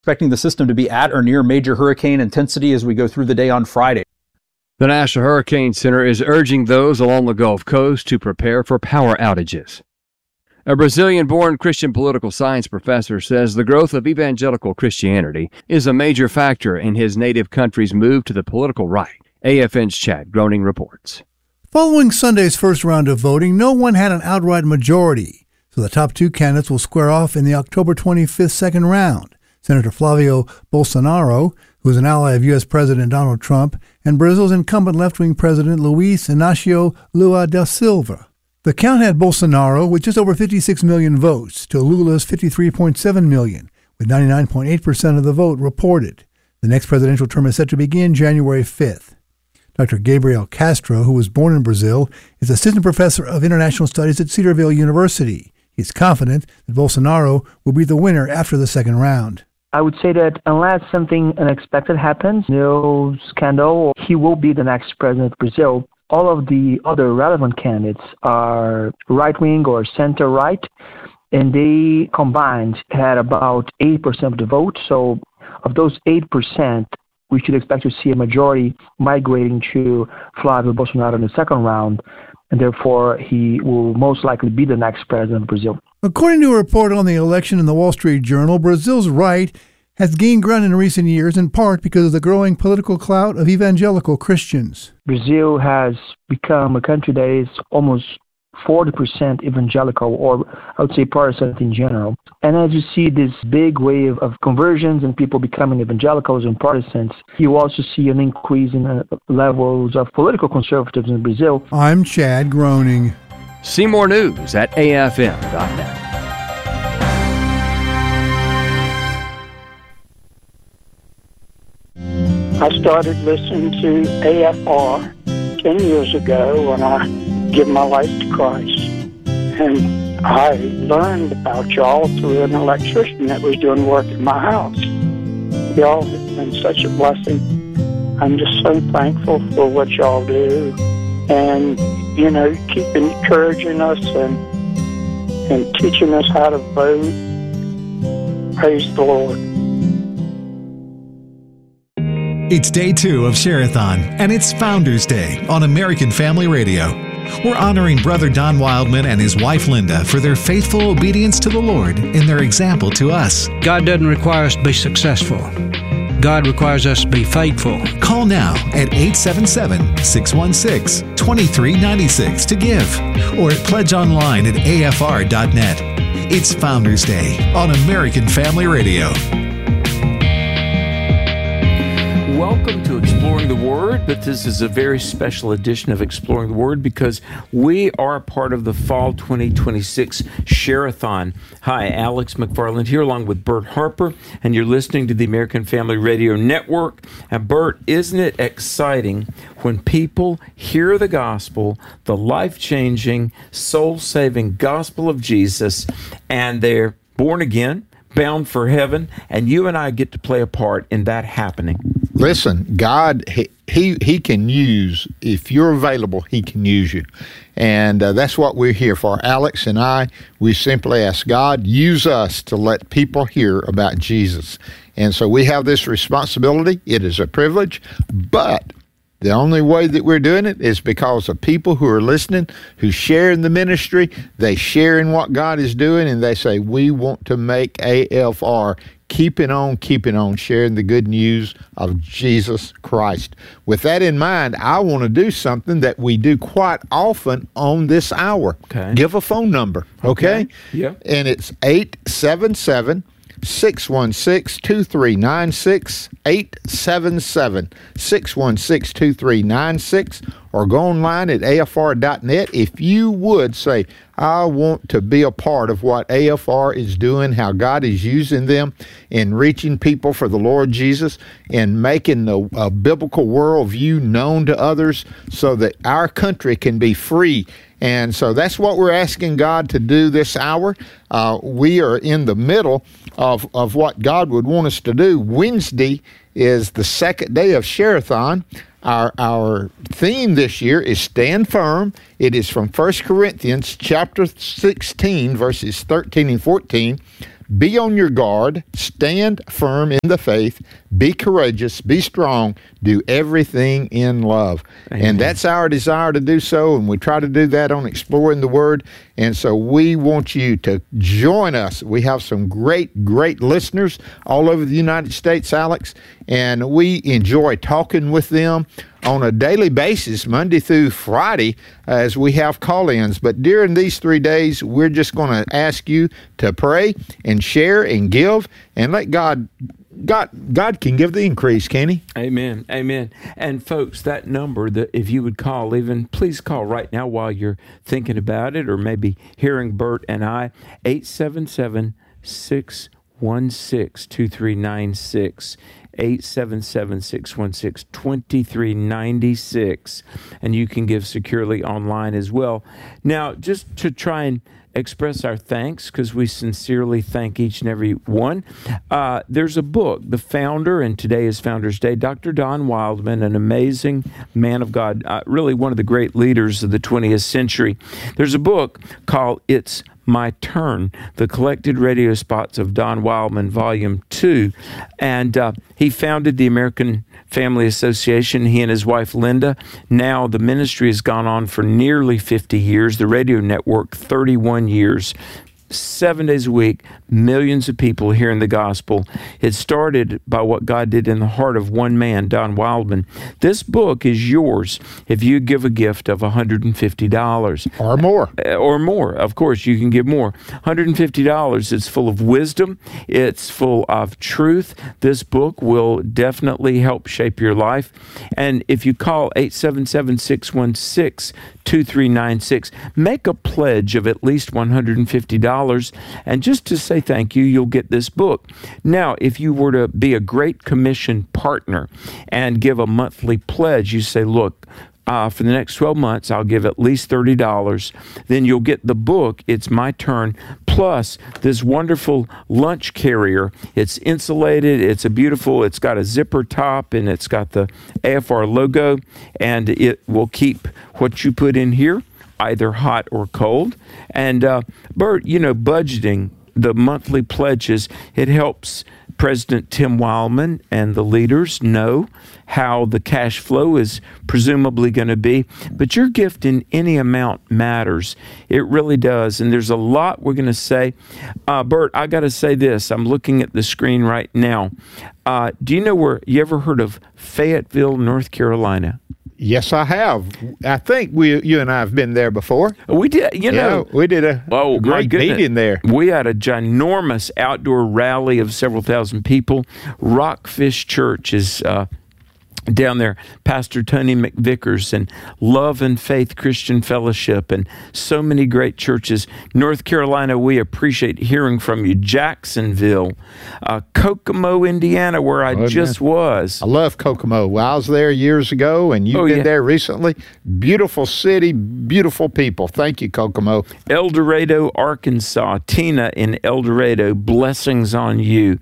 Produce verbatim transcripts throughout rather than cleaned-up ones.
expecting the system to be at or near major hurricane intensity as we go through the day on Friday. The National Hurricane Center is urging those along the Gulf Coast to prepare for power outages. A Brazilian-born Christian political science professor says the growth of evangelical Christianity is a major factor in his native country's move to the political right. A F N's Chad Groening reports. Following Sunday's first round of voting, no one had an outright majority, so the top two candidates will square off in the October twenty-fifth second round. Senator Flavio Bolsonaro, who is an ally of U S. President Donald Trump, and Brazil's incumbent left-wing president Luiz Inácio Lula da Silva. The count had Bolsonaro with just over fifty-six million votes to Lula's fifty-three point seven million, with ninety-nine point eight percent of the vote reported. The next presidential term is set to begin January fifth. Doctor Gabriel Castro, who was born in Brazil, is assistant professor of international studies at Cedarville University. He's confident that Bolsonaro will be the winner after the second round. I would say that unless something unexpected happens, no scandal, he will be the next president of Brazil. All of the other relevant candidates are right-wing or center-right, and they combined had about eight percent of the vote. So of those eight percent, we should expect to see a majority migrating to Flávio Bolsonaro in the second round, and therefore he will most likely be the next president of Brazil. According to a report on the election in the Wall Street Journal, Brazil's right has gained ground in recent years, in part because of the growing political clout of evangelical Christians. Brazil has become a country that is almost forty percent evangelical, or I would say Protestant in general. And as you see this big wave of conversions and people becoming evangelicals and Protestants, you also see an increase in uh, levels of political conservatives in Brazil. I'm Chad Groening. See more news at A F M dot net. I started listening to A F R ten years ago when I gave my life to Christ. And I learned about y'all through an electrician that was doing work at my house. Y'all have been such a blessing. I'm just so thankful for what y'all do. And, you know, keep encouraging us and, and teaching us how to vote. Praise the Lord. It's day two of Share-a-thon, and it's Founders Day on American Family Radio. We're honoring Brother Don Wildman and his wife Linda for their faithful obedience to the Lord and their example to us. God doesn't require us to be successful. God requires us to be faithful. Call now at eight seven seven, six one six, two three nine six to give, or at pledge online at A F R dot net. It's Founders Day on American Family Radio. Welcome to Exploring the Word, but this is a very special edition of Exploring the Word because we are part of the Fall twenty twenty-six Share-a-thon. Hi, Alex McFarland here along with Bert Harper, and you're listening to the American Family Radio Network. And Bert, isn't it exciting when people hear the gospel, the life-changing, soul-saving gospel of Jesus, and they're born again, bound for heaven, and you and I get to play a part in that happening? Listen, God, he, he he can use, if you're available, he can use you. And uh, that's what we're here for. Alex and I, we simply ask God, use us to let people hear about Jesus. And so we have this responsibility. It is a privilege, but the only way that we're doing it is because of people who are listening, who share in the ministry, they share in what God is doing, and they say, we want to make A F R keeping on, keeping on, sharing the good news of Jesus Christ. With that in mind, I want to do something that we do quite often on this hour. Okay. Give a phone number, okay? Okay. Yeah. And it's eight seven seven, six one six, two three nine six, eight seven seven, six one six, two three nine six, or go online at A F R dot net. If you would say, I want to be a part of what A F R is doing, how God is using them in reaching people for the Lord Jesus and making the uh, biblical worldview known to others so that our country can be free. And so that's what we're asking God to do this hour. Uh, we are in the middle of, of what God would want us to do. Wednesday is the second day of Share-a-thon. Our our theme this year is Stand Firm. It is from First Corinthians chapter sixteen, verses thirteen and fourteen. Be on your guard, stand firm in the faith, be courageous, be strong, do everything in love. Amen. And that's our desire to do so, and we try to do that on Exploring the Word. And so we want you to join us. We have some great, great listeners all over the United States, Alex, and we enjoy talking with them on a daily basis, Monday through Friday, as we have call-ins. But during these three days, we're just going to ask you to pray and share and give and let God God God can give the increase, can He? Amen. Amen. And folks, that number that if you would call, even please call right now while you're thinking about it or maybe hearing Bert and I, eight seven seven, six one six, two three nine six. eight seven seven, six one six, two three nine six, and you can give securely online as well. Now, just to try and express our thanks, because we sincerely thank each and every one, uh, there's a book, the founder, and today is Founders Day, Doctor Don Wildman, an amazing man of God, uh, really one of the great leaders of the twentieth century. There's a book called It's My Turn, the collected radio spots of Don Wildman, Volume two. And uh, he founded the American Family Association, he and his wife Linda. Now the ministry has gone on for nearly fifty years, the radio network thirty-one years. Seven days a week, millions of people hearing the gospel. It started by what God did in the heart of one man, Don Wildman. This book is yours if you give a gift of one hundred fifty dollars. Or more. Or more. Of course, you can give more. one hundred fifty dollars. It's full of wisdom. It's full of truth. This book will definitely help shape your life. And if you call eight seven seven, six one six, two three nine six, make a pledge of at least one hundred fifty dollars. And just to say thank you, you'll get this book. Now, if you were to be a Great Commission partner and give a monthly pledge, you say, look, Uh, for the next twelve months, I'll give at least thirty dollars. Then you'll get the book, It's My Turn, plus this wonderful lunch carrier. It's insulated. It's a beautiful, it's got a zipper top, and it's got the A F R logo, and it will keep what you put in here either hot or cold. And uh, Bert, you know, budgeting, the monthly pledges, it helps President Tim Wildman and the leaders know how the cash flow is presumably going to be. But your gift in any amount matters. It really does. And there's a lot we're going to say. Uh, Bert, I got to say this. I'm looking at the screen right now. Uh, do you know where, you ever heard of Fayetteville, North Carolina? Yes, I have. I think we, you and I have been there before. We did, you know. Yeah, we did a oh, great meeting there. We had a ginormous outdoor rally of several thousand people. Rockfish Church is uh, down there. Pastor Tony McVickers and Love and Faith Christian Fellowship and so many great churches. North Carolina, we appreciate hearing from you. Jacksonville, uh, Kokomo, Indiana, where I oh, just man. was. I love Kokomo. Well, I was there years ago, and you've oh, been yeah. there recently. Beautiful city, beautiful people. Thank you, Kokomo. El Dorado, Arkansas. Tina in El Dorado, blessings on you.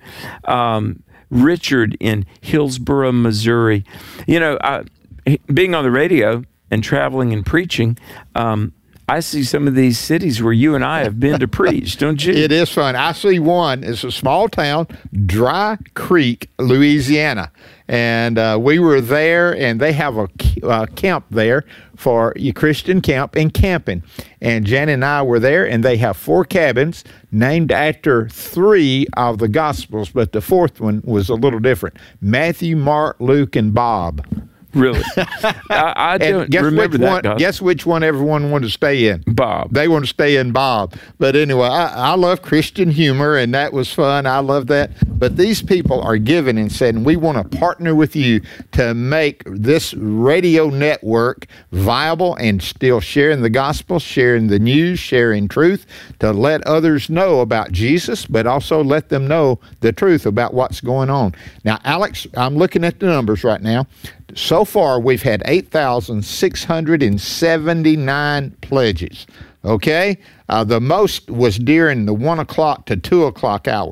Um, Richard in Hillsboro, Missouri. You know, uh, being on the radio and traveling and preaching, um, I see some of these cities where you and I have been to preach, don't you? It is fun. I see one. It's a small town, Dry Creek, Louisiana. And uh, we were there, and they have a uh, camp there for your Christian camp and camping. And Jan and I were there, and they have four cabins named after three of the Gospels, but the fourth one was a little different. Matthew, Mark, Luke, and Bob. Really? I, I don't remember that. One, guess which one everyone wanted to stay in? Bob. They want to stay in Bob. But anyway, I, I love Christian humor, and that was fun. I love that. But these people are giving and saying, we want to partner with you to make this radio network viable and still sharing the gospel, sharing the news, sharing truth, to let others know about Jesus, but also let them know the truth about what's going on. Now, Alex, I'm looking at the numbers right now. So far, we've had eight thousand six hundred seventy-nine pledges, okay? Uh, the most was during the one o'clock to two o'clock hour.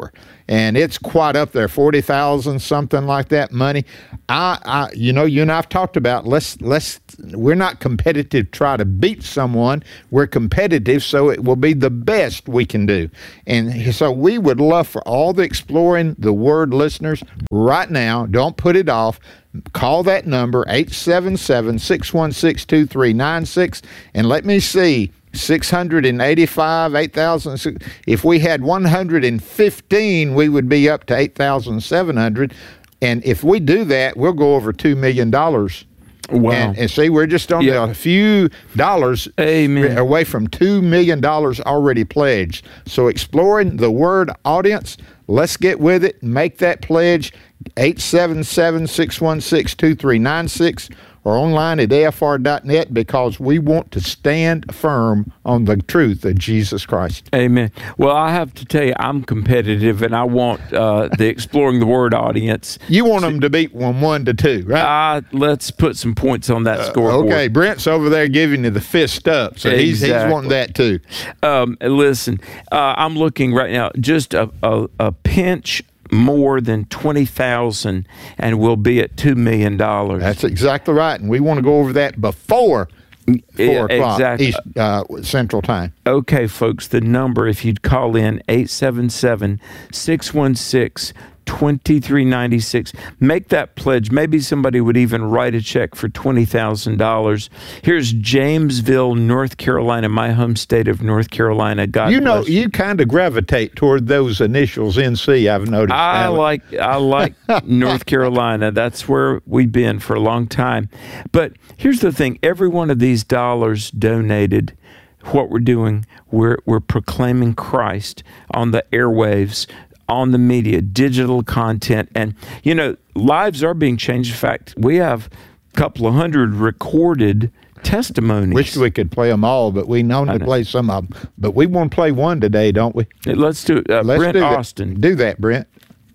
and it's quite up there, forty thousand, something like that money. I, I, you know, you and I've talked about, let's, let's, we're not competitive, try to beat someone. We're competitive, so it will be the best we can do. And so we would love for all the Exploring the Word listeners right now, don't put it off. Call that number, eight seven seven, six one six, two three nine six, and let me see, six hundred eighty-five, eight thousand. If we had one hundred fifteen, we would be up to eight thousand seven hundred. And if we do that, we'll go over two million dollars. Wow. And, and see, we're just on Yeah. a few dollars Amen. away from two million dollars already pledged. So Exploring the Word audience, let's get with it. Make that pledge, eight seven seven, six one six, two three nine six, or online at A F R dot net, because we want to stand firm on the truth of Jesus Christ. Amen. Well, I have to tell you, I'm competitive, and I want uh, the Exploring the Word audience. You want them to beat one, one to two, right? Uh, let's put some points on that scoreboard. Okay, Brent's over there giving you the fist up, so he's, he's Exactly. wanting that too. Um, listen, uh, I'm looking right now, just a, a, a pinch more than twenty thousand, and we'll be at two million dollars. That's exactly right, and we want to go over that before four Yeah, o'clock exactly. East, uh, Central Time. Okay, folks, the number, if you'd call in, eight seven seven, six one six, two three nine six. Make that pledge. Maybe somebody would even write a check for twenty thousand dollars. Here's Jamesville, North Carolina, my home state of North Carolina. God You know, bless you kind of gravitate toward those initials, N C, I've noticed. I Alan. like I like North Carolina. That's where we've been for a long time. But here's the thing: every one of these dollars donated, what we're doing, we're we're proclaiming Christ on the airwaves, on the media, digital content, and you know, lives are being changed. In fact, we have a couple of hundred recorded testimonies. Wish we could play them all, but we know to know. play some of them. But we want to play one today, don't we? Let's do it. Uh, Let's Brent do that. Austin. Do that, Brent.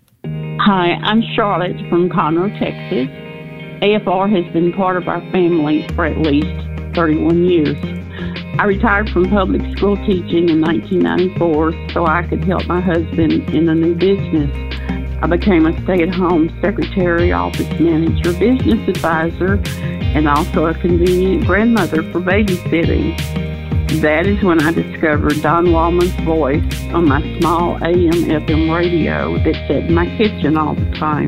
Hi, I'm Charlotte from Conroe, Texas. A F R has been part of our family for at least thirty-one years. I retired from public school teaching in nineteen ninety-four so I could help my husband in a new business. I became a stay-at-home secretary, office manager, business advisor, and also a convenient grandmother for babysitting. That is when I discovered Don Wallman's voice on my small A M F M radio that sat in my kitchen all the time.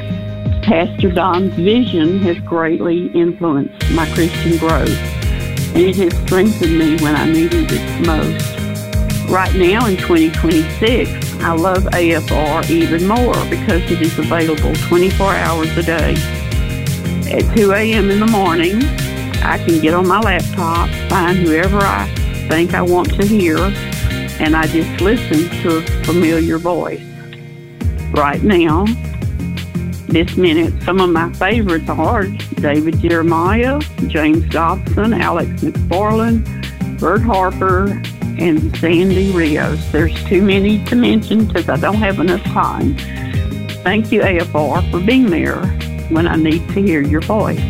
Pastor Don's vision has greatly influenced my Christian growth, and it has strengthened me when I needed it most. Right now in twenty twenty-six, I love A F R even more because it is available twenty-four hours a day. At two a.m. in the morning, I can get on my laptop, find whoever I think I want to hear, and I just listen to a familiar voice. Right now, this minute, some of my favorites are David Jeremiah, James Dobson, Alex McFarland, Bert Harper, and Sandy Rios. There's too many to mention because I don't have enough time. Thank you, A F R, for being there when I need to hear your voice.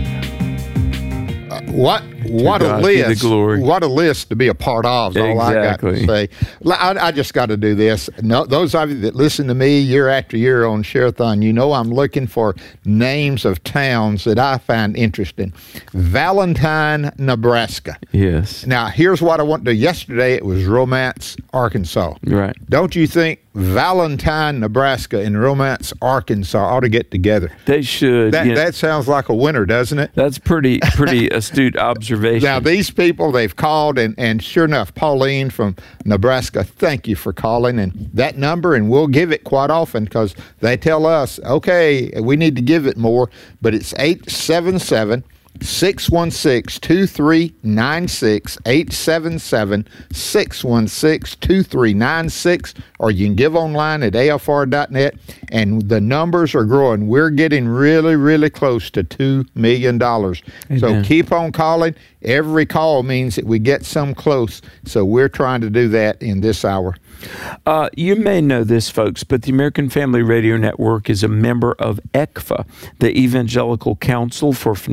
Uh, what what a God be the list! glory. What a list to be a part of. Is all I got to Exactly. say. L- I, I just got to do this. No, those of you that listen to me year after year on Share-a-thon, you know I'm looking for names of towns that I find interesting. Valentine, Nebraska. Yes. Now, here's what I want to do. Yesterday, it was Romance, Arkansas. Right. Don't you think Valentine, Nebraska, and Romance, Arkansas ought to get together? They should. That you know, that sounds like a winner, doesn't it? that's pretty pretty astute observation. Now, these people, they've called, and, and sure enough, Pauline from Nebraska, thank you for calling, and that number, and we'll give it quite often because they tell us, okay, we need to give it more, but it's eight seven seven, six one six, two three nine six, eight seven seven, six one six, two three nine six, or you can give online at A F R dot net, and the numbers are growing. We're getting really, really close to two million dollars. So Amen. keep on calling. Every call means that we get some close, so we're trying to do that in this hour. Uh, you may know this, folks, but the American Family Radio Network is a member of E C F A, the Evangelical Council for Financial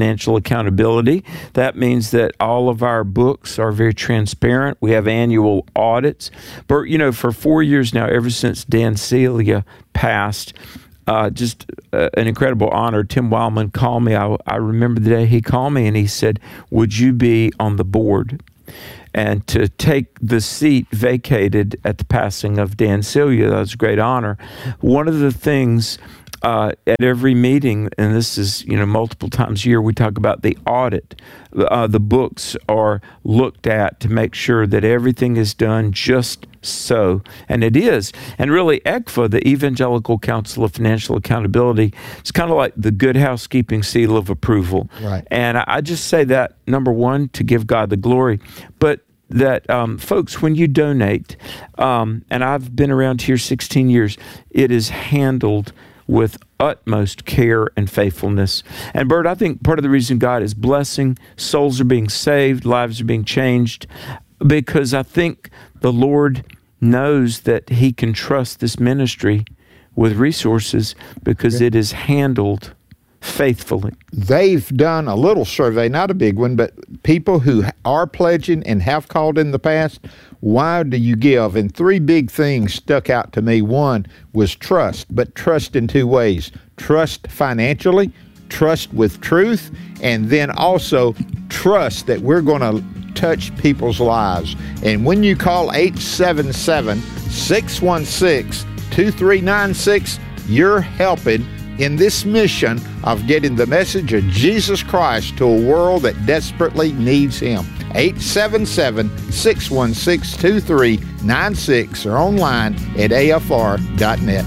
accountability. That means that all of our books are very transparent. We have annual audits. But, you know, for four years now, ever since Dan Celia passed, uh, just uh, an incredible honor. Tim Wildman called me. I, I remember the day he called me and he said, would you be on the board? And to take the seat vacated at the passing of Dan Celia, that was a great honor. One of the things uh, at every meeting, and this is, you know, multiple times a year, we talk about the audit. Uh, the books are looked at to make sure that everything is done just so, and it is. And really, E C F A, the Evangelical Council of Financial Accountability, it's kind of like the Good Housekeeping seal of approval. Right. And I, I just say that, number one, to give God the glory, but that, um, folks, when you donate, um, and I've been around here sixteen years, it is handled with utmost care and faithfulness. And Bert, I think part of the reason God is blessing, souls are being saved, lives are being changed, because I think the Lord knows that he can trust this ministry with resources because it is handled faithfully. They've done a little survey, not a big one, but people who are pledging and have called in the past, why do you give? And three big things stuck out to me. One was trust, but trust in two ways. Trust financially, trust with truth, and then also trust that we're going to touch people's lives. And when you call eight seven seven, six one six, two three nine six, you're helping in this mission of getting the message of Jesus Christ to a world that desperately needs him. eight seven seven, six one six, two three nine six or online at A F R dot net.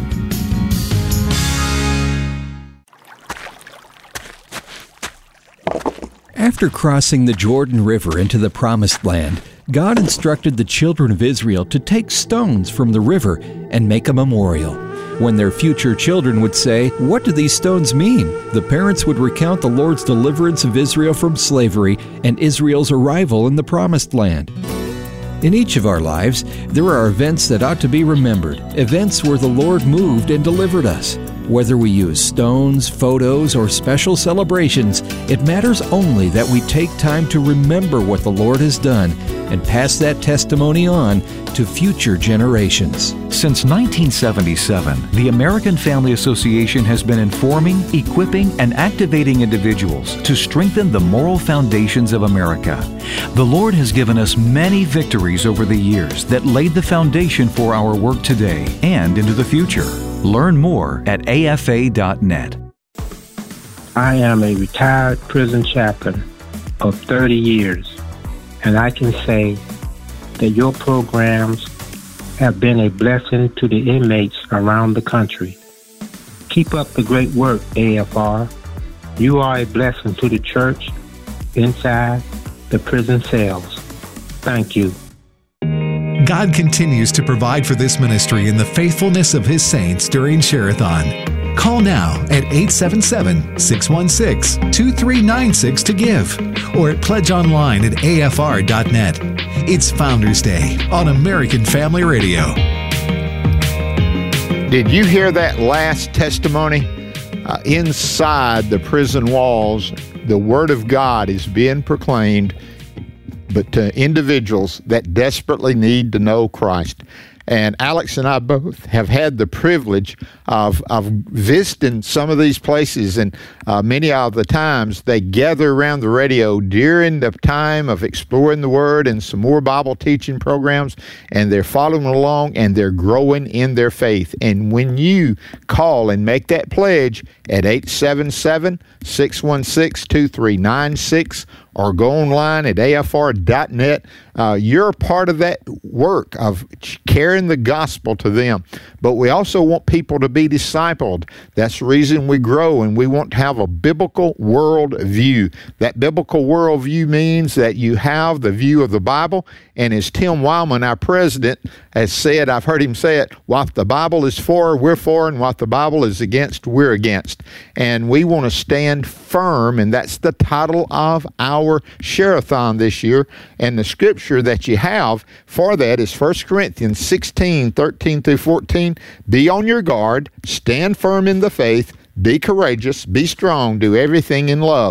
After crossing the Jordan River into the Promised Land, God instructed the children of Israel to take stones from the river and make a memorial. When their future children would say, "What do these stones mean?" the parents would recount the Lord's deliverance of Israel from slavery and Israel's arrival in the Promised Land. In each of our lives, there are events that ought to be remembered, events where the Lord moved and delivered us. Whether we use stones, photos, or special celebrations, it matters only that we take time to remember what the Lord has done and pass that testimony on to future generations. Since nineteen seventy-seven, the American Family Association has been informing, equipping, and activating individuals to strengthen the moral foundations of America. The Lord has given us many victories over the years that laid the foundation for our work today and into the future. Learn more at A F A dot net. I am a retired prison chaplain of thirty years, and I can say that your programs have been a blessing to the inmates around the country. Keep up the great work, A F R. You are a blessing to the church inside the prison cells. Thank you. God continues to provide for this ministry in the faithfulness of his saints during Share-a-thon. Call now at eight seven seven, six one six, two three nine six to give or at pledge online at A F R dot net. It's Founders Day on American Family Radio. Did you hear that last testimony? Uh, inside the prison walls, the Word of God is being proclaimed, but to individuals that desperately need to know Christ. And Alex and I both have had the privilege of, of visiting some of these places, and uh, many of the times they gather around the radio during the time of exploring the Word and some more Bible teaching programs, and they're following along and they're growing in their faith. And when you call and make that pledge at eight seven seven, six one six, two three nine six or go online at A F R dot net, uh, you're part of that work of carrying the gospel to them. But we also want people to be discipled. That's the reason we grow, and we want to have a biblical world view. That biblical world view means that you have the view of the Bible, and as Tim Wildman, our president, has said, I've heard him say it, what the Bible is for, we're for, and what the Bible is against, we're against. And we want to stand firm, and that's the title of our Share-a-thon this year. And the scripture that you have for that is First Corinthians sixteen, thirteen through fourteen. Be on your guard, stand firm in the faith, be courageous, be strong, do everything in love.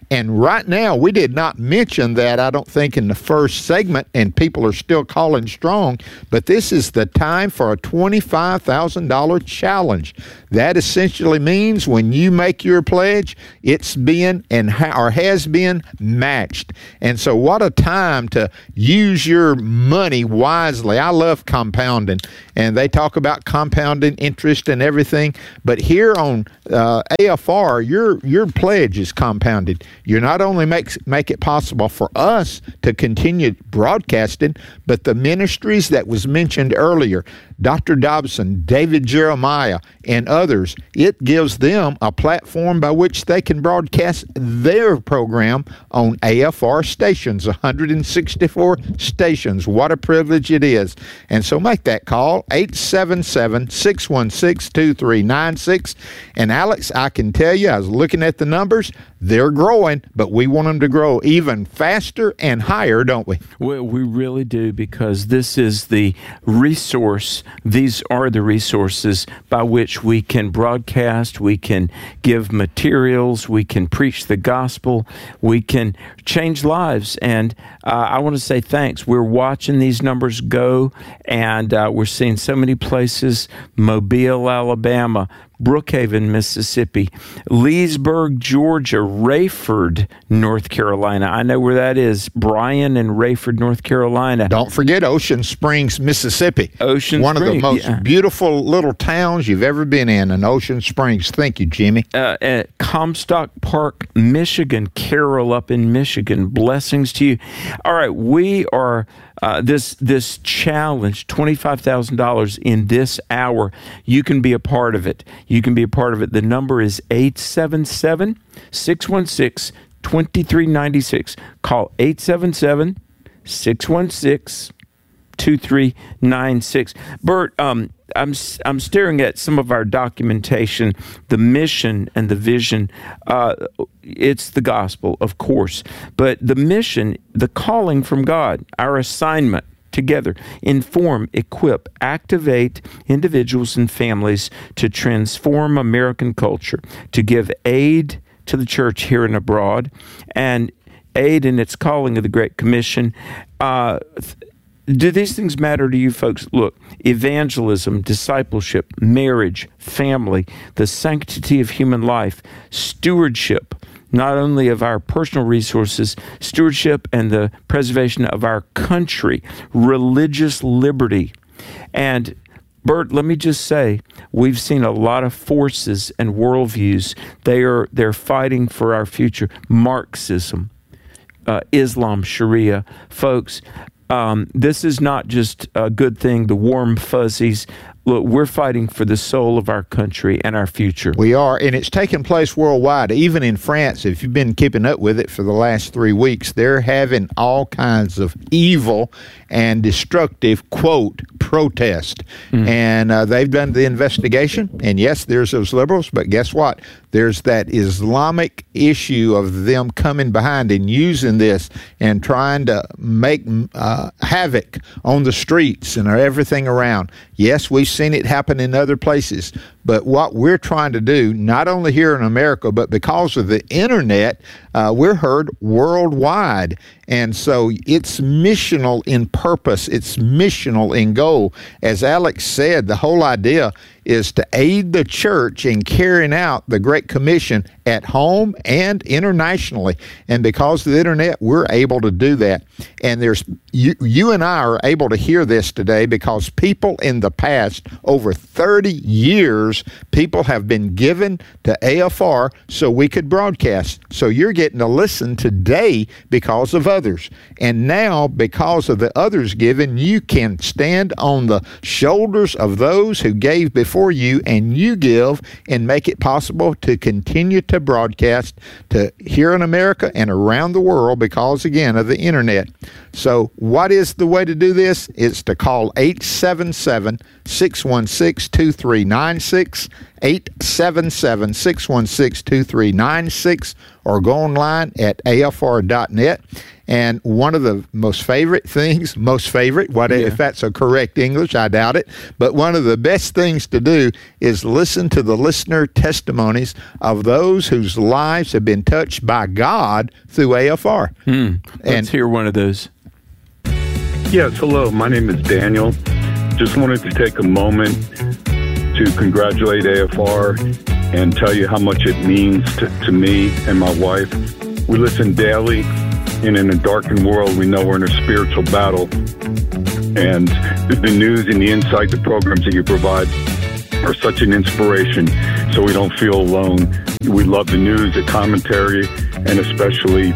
And right now, we did not mention that, I don't think, in the first segment, and people are still calling strong, but this is the time for a twenty-five thousand dollars challenge. That essentially means when you make your pledge, it's been and ha- or has been matched. And so what a time to use your money wisely. I love compounding, and they talk about compounding interest and everything, but here on uh, A F R, your your pledge is compounded. You not only make, make it possible for us to continue broadcasting, but the ministries that was mentioned earlier, Doctor Dobson, David Jeremiah, and others, it gives them a platform by which they can broadcast their program on A F R stations, one hundred sixty-four stations. What a privilege it is. And so make that call, eight seven seven, six one six, two three nine six. And Alex, I can tell you, I was looking at the numbers, they're growing, but we want them to grow even faster and higher, don't we? Well, we really do, because this is the resource. These are the resources by which we can broadcast, we can give materials, we can preach the gospel, we can change lives. And uh, I want to say thanks. We're watching these numbers go, and uh, we're seeing so many places: Mobile, Alabama, Brookhaven, Mississippi, Leesburg, Georgia, Rayford, North Carolina. I know where that is. Bryan and Rayford, North Carolina. Don't forget Ocean Springs, Mississippi. Ocean One Springs, of the most yeah. beautiful little towns you've ever been in, in Ocean Springs. Thank you, Jimmy. Uh, at Comstock Park, Michigan. Carroll up in Michigan. Blessings to you. All right, we are... Uh, this this challenge, twenty-five thousand dollars in this hour. You can be a part of it. You can be a part of it. The number is eight seven seven, six one six, two three nine six. Call eight seven seven, six one six, two three nine six. Bert, um, I'm I'm staring at some of our documentation, the mission and the vision. Uh, it's the gospel, of course, but the mission, the calling from God, our assignment together: inform, equip, activate individuals and families to transform American culture, to give aid to the church here and abroad, and aid in its calling of the Great Commission. Uh, Do these things matter to you folks? Look, evangelism, discipleship, marriage, family, the sanctity of human life, stewardship, not only of our personal resources, stewardship and the preservation of our country, religious liberty. And Bert, let me just say, we've seen a lot of forces and worldviews. They are they're fighting for our future. Marxism, uh, Islam, Sharia, folks. Um, this is not just a good thing, the warm fuzzies. Look, we're fighting for the soul of our country and our future. We are, and it's taking place worldwide. Even in France, if you've been keeping up with it for the last three weeks, they're having all kinds of evil and destructive, quote, protest. Mm. And uh, they've done the investigation, and yes, there's those liberals, but guess what? There's that Islamic issue of them coming behind and using this and trying to make uh, havoc on the streets and everything around. Yes, we've seen it happen in other places, but what we're trying to do, not only here in America, but because of the internet, uh, we're heard worldwide. And so it's missional in purpose. It's missional in goal. As Alex said, the whole idea is to aid the church in carrying out the Great Commission at home and internationally. And because of the internet, we're able to do that. And there's you, you and I are able to hear this today because people in the past, over thirty years, people have been given to A F R so we could broadcast. So you're getting to listen today because of others. And now, because of the others given, you can stand on the shoulders of those who gave before you, and you give and make it possible to continue to broadcast to here in America and around the world because, again, of the internet. So what is the way to do this? It's to call eight seven seven, six one six, two three nine six. six, eight seven seven, six one six, two three nine six or go online at A F R dot net. And one of the most favorite things, most favorite, what yeah. if that's a correct English, I doubt it, but one of the best things to do is listen to the listener testimonies of those whose lives have been touched by God through A F R. Hmm. Let's and, hear one of those. Yes, hello. My name is Daniel. Just wanted to take a moment to congratulate A F R and tell you how much it means to, to me and my wife. We listen daily. And in a darkened world, we know we're in a spiritual battle. And the news and the insight, the programs that you provide are such an inspiration, so we don't feel alone. We love the news, the commentary, and especially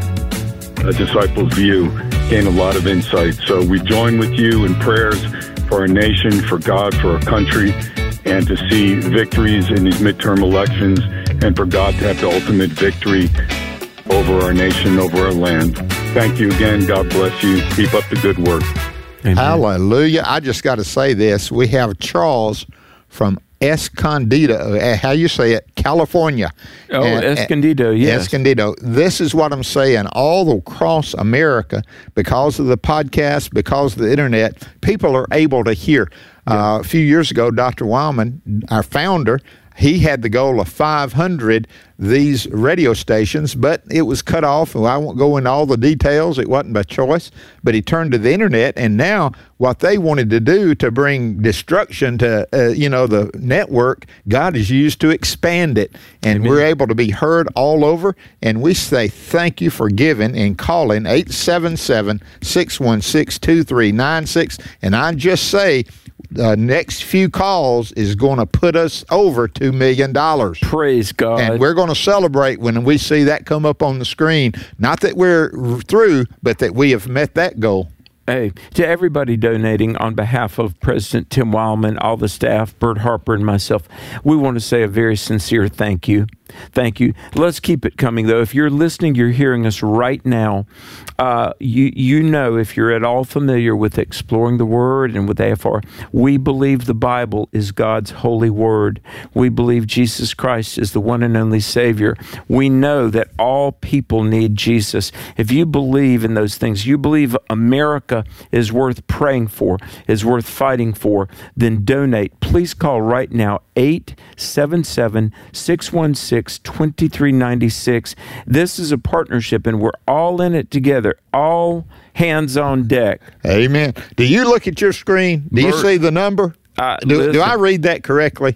a Disciples View. Gain a lot of insight. So we join with you in prayers for our nation, for God, for our country, and to see victories in these midterm elections, and for God to have the ultimate victory over our nation, over our land. Thank you again. God bless you. Keep up the good work. Amen. Hallelujah. I just got to say this. We have Charles from Escondido, uh, how you say it, California. Oh, and, Escondido, yes. Escondido. This is what I'm saying. All across America, because of the podcast, because of the internet, people are able to hear. Yeah. Uh, a few years ago, Doctor Wildman, our founder, he had the goal of five hundred these radio stations, but it was cut off. Well, I won't go into all the details. It wasn't by choice, but he turned to the internet, and now what they wanted to do to bring destruction to, uh, you know, the network, God has used to expand it, and Amen. We're able to be heard all over, and we say thank you for giving and calling eight seven seven, six one six, two three nine six, and I just say, the next few calls is going to put us over two million dollars. Praise God. And we're going to celebrate when we see that come up on the screen. Not that we're through, but that we have met that goal. Hey, to everybody donating on behalf of President Tim Wildman, all the staff, Bert Harper, and myself, we want to say a very sincere thank you. Thank you. Let's keep it coming, though. If you're listening, you're hearing us right now. Uh, you you know, if you're at all familiar with Exploring the Word and with A F R, we believe the Bible is God's holy word. We believe Jesus Christ is the one and only Savior. We know that all people need Jesus. If you believe in those things, you believe America is worth praying for, is worth fighting for, then donate. Please call right now, eight seven seven, six one six, two three nine six. This is a partnership, and we're all in it together, all hands on deck. Amen. Do you look at your screen? Do you Bert, see the number? Uh, do, listen, do I read that correctly?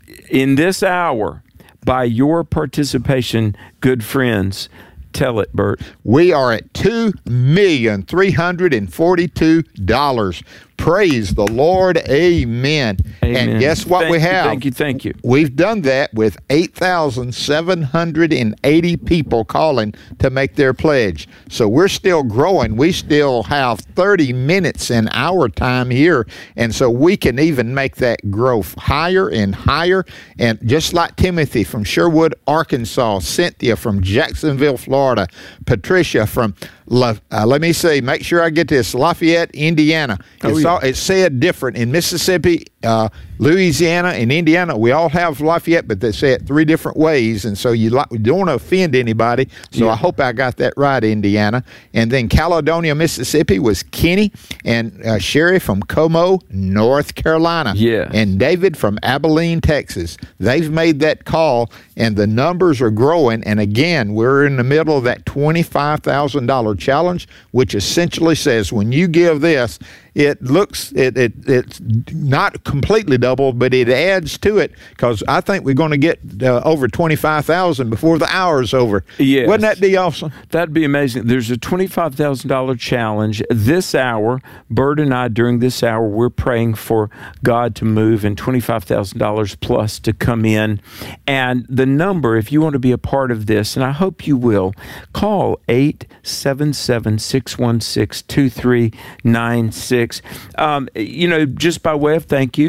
In this hour, by your participation, good friends, tell it, Bert. We are at two million three hundred forty-two dollars. Praise the Lord. Amen. Amen. And guess what thank we have? You, thank you, thank you. We've done that with eight thousand seven hundred eighty people calling to make their pledge. So we're still growing. We still have thirty minutes in our time here. And so we can even make that growth higher and higher. And just like Timothy from Sherwood, Arkansas, Cynthia from Jacksonville, Florida, Patricia from La, uh, let me see, make sure I get this, Lafayette, Indiana. Oh, it's, yeah. all, it's said different. In Mississippi, uh, Louisiana, and Indiana, we all have Lafayette, but they say it three different ways, and so you, like, you don't want to offend anybody, so yeah. I hope I got that right, Indiana. And then Caledonia, Mississippi was Kenny, and uh, Sherry from Como, North Carolina. Yeah. And David from Abilene, Texas. They've made that call, and the numbers are growing, and again, we're in the middle of that twenty-five thousand dollars challenge, which essentially says when you give this, it looks it, it it's not completely doubled, but it adds to it, because I think we're going to get uh, over twenty-five thousand before the hour's over. Yes. Wouldn't that be awesome? That'd be amazing. There's a twenty-five thousand dollars challenge this hour. Bert and I, during this hour, we're praying for God to move and twenty-five thousand dollars plus to come in. And the number, if you want to be a part of this, and I hope you will, call eight seven seven, six one six, two three nine six. Um, you know, just by way of thank you, one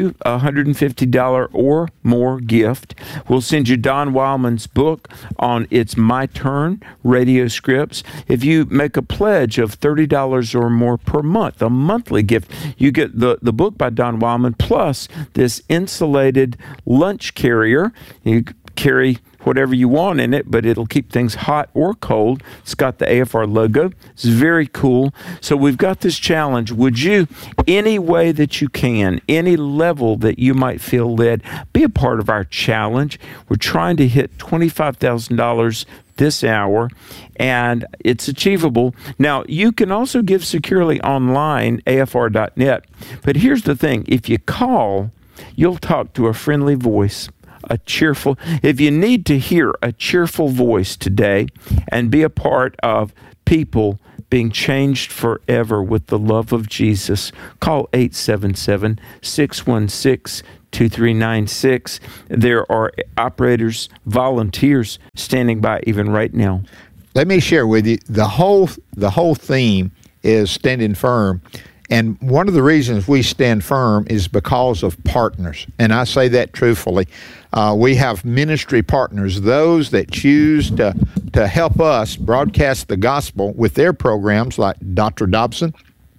hundred fifty dollars or more gift. We'll send you Don Wildman's book on It's My Turn, radio scripts. If you make a pledge of thirty dollars or more per month, a monthly gift, you get the, the book by Don Wildman plus this insulated lunch carrier. You carry whatever you want in it, but it'll keep things hot or cold. It's got the A F R logo. It's very cool. So we've got this challenge. Would you, any way that you can, any level that you might feel led, be a part of our challenge? We're trying to hit twenty-five thousand dollars this hour, and it's achievable. Now, you can also give securely online, A F R dot net. But here's the thing. If you call, you'll talk to a friendly voice. A cheerful, if you need to hear a cheerful voice today and be a part of people being changed forever with the love of Jesus, call eight seven seven, six one six, two three nine six. There are operators, volunteers standing by even right now. Let me share with you, the whole the whole theme is standing firm. And one of the reasons we stand firm is because of partners. And I say that truthfully. Uh, we have ministry partners, those that choose to, to help us broadcast the gospel with their programs, like Doctor Dobson,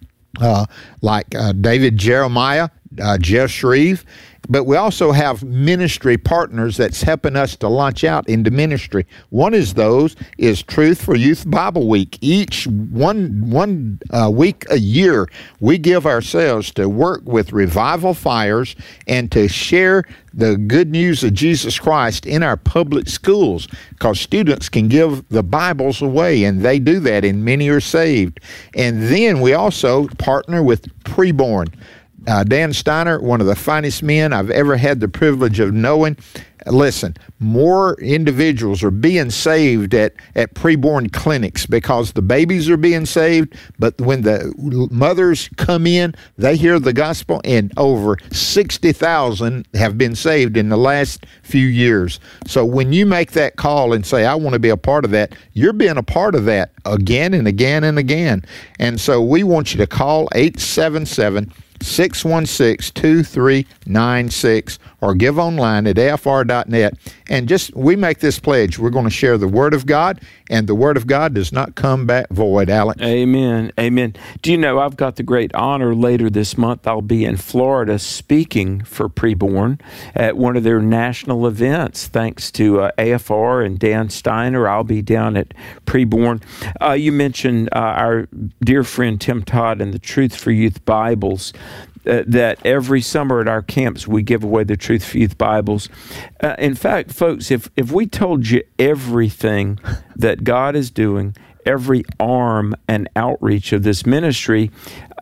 uh, like uh, David Jeremiah, uh, Jeff Shreve. But we also have ministry partners that's helping us to launch out into ministry. One is those is Truth for Youth Bible Week. Each one one uh, week a year, we give ourselves to work with revival fires and to share the good news of Jesus Christ in our public schools, because students can give the Bibles away, and they do that, and many are saved. And then we also partner with Preborn. Uh, Dan Steiner, one of the finest men I've ever had the privilege of knowing. Listen, more individuals are being saved at, at preborn clinics because the babies are being saved, but when the mothers come in, they hear the gospel, and over sixty thousand have been saved in the last few years. So when you make that call and say, I want to be a part of that, you're being a part of that again and again and again. And so we want you to call eight seven seven, six one six, two three nine six or give online at A F R dot net. And just, we make this pledge. We're going to share the Word of God, and the Word of God does not come back void, Alex. Amen. Amen. Do you know, I've got the great honor later this month, I'll be in Florida speaking for Preborn at one of their national events. Thanks to uh, A F R and Dan Steiner, I'll be down at Preborn. Uh, you mentioned uh, our dear friend Tim Todd and the Truth for Youth Bibles. Uh, that every summer at our camps we give away the Truth for Youth Bibles. Uh, in fact, folks, if, if we told you everything that God is doing, every arm and outreach of this ministry,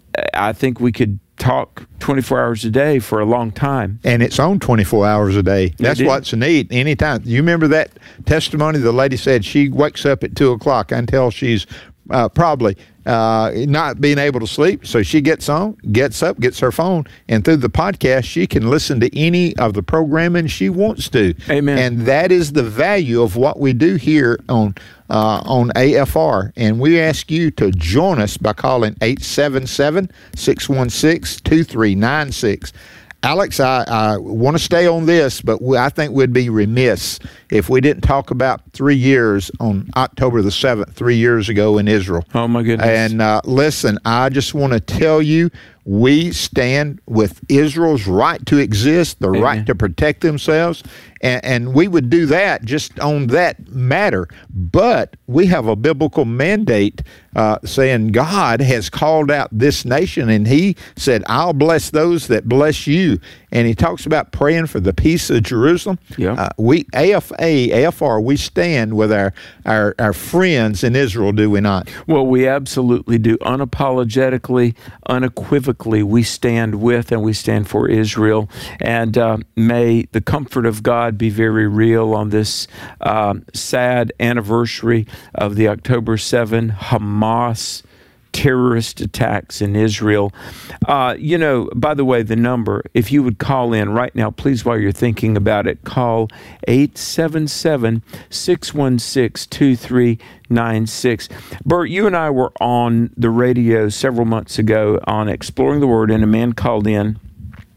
I think we could talk twenty-four hours a day for a long time. And it's on twenty-four hours a day. That's what's neat. Anytime. You remember that testimony? The lady said she wakes up at two o'clock until she's uh, probably uh, not being able to sleep. So she gets on, gets up, gets her phone, and through the podcast, she can listen to any of the programming she wants to. Amen. And that is the value of what we do here on uh, on A F R. And we ask you to join us by calling eight seven seven, six one six, two three nine six. Alex, I, I want to stay on this, but we, I think we'd be remiss if we didn't talk about three years on October the seventh, three years ago in Israel. Oh, my goodness. And uh, listen, I just want to tell you, we stand with Israel's right to exist, the Amen. Right to protect themselves, and, and we would do that just on that matter. But we have a biblical mandate uh, saying God has called out this nation, and he said, I'll bless those that bless you. And he talks about praying for the peace of Jerusalem. Yeah. Uh, we, A F A, A F R, we stand with our, our, our friends in Israel, do we not? Well, we absolutely do. Unapologetically, unequivocally, we stand with and we stand for Israel. And uh, may the comfort of God be very real on this um, sad anniversary of the October seventh Hamas terrorist attacks in Israel. Uh, you know, by the way, the number, if you would call in right now, please, while you're thinking about it, call eight seven seven, six one six, two three nine six. Bert, you and I were on the radio several months ago on Exploring the Word, and a man called in